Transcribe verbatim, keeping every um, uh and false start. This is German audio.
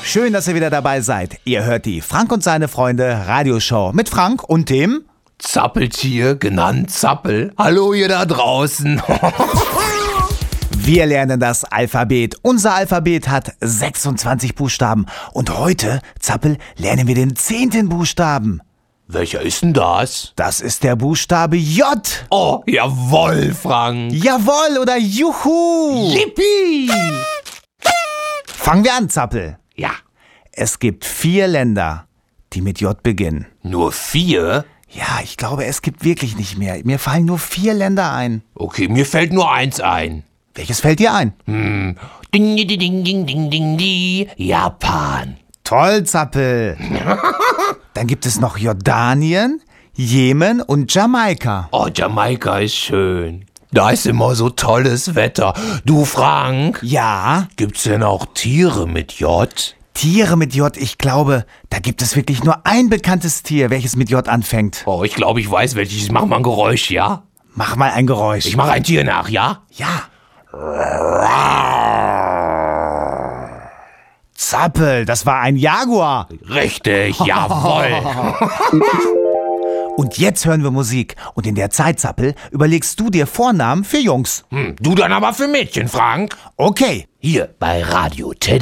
Schön, dass ihr wieder dabei seid. Ihr hört die Frank und seine Freunde Radioshow mit Frank und dem Zappeltier, genannt Zappel. Hallo ihr da draußen. Wir lernen das Alphabet. Unser Alphabet hat sechsundzwanzig Buchstaben. Und heute, Zappel, lernen wir den zehnten Buchstaben. Welcher ist denn das? Das ist der Buchstabe J. Oh, jawohl, Frank. Jawohl oder Juhu. Yippie. Fangen wir an, Zappel. Ja. Es gibt vier Länder, die mit J beginnen. Nur vier? Ja, ich glaube, es gibt wirklich nicht mehr. Mir fallen nur vier Länder ein. Okay, mir fällt nur eins ein. Welches fällt dir ein? Hm. Ding, ding, ding, ding, ding, ding, ding. Japan. Toll, Zappel. Dann gibt es noch Jordanien, Jemen und Jamaika. Oh, Jamaika ist schön. Da ist immer so tolles Wetter. Du, Frank, Ja, gibt's denn auch Tiere mit J? Tiere mit J, ich glaube, da gibt es wirklich nur ein bekanntes Tier, welches mit J anfängt. Oh, ich glaube, ich weiß welches. Ich mach mal ein Geräusch, ja? Mach mal ein Geräusch. Ich mache ein Tier nach, ja? Ja. Zappel, das war ein Jaguar. Richtig, jawohl. Und jetzt hören wir Musik. Und in der Zeit, Zappel, überlegst du dir Vornamen für Jungs. Hm, du dann aber für Mädchen, Frank. Okay. Hier bei Radio Teddy.